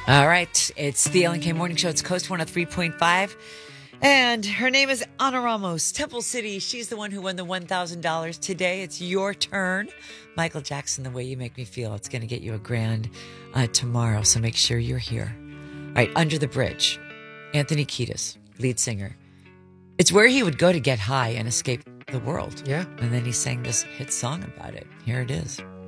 All right. It's the Ellen K Morning Show. It's Coast 103.5. And her name is Ana Ramos, Temple City. She's the one who won the $1,000 today. It's your turn. Michael Jackson, The Way You Make Me Feel. It's going to get you a grand tomorrow. So make sure you're here. All right. Under the Bridge. Anthony Kiedis, lead singer. It's where he would go to get high and escape the world. Yeah. And then he sang this hit song about it. Here it is.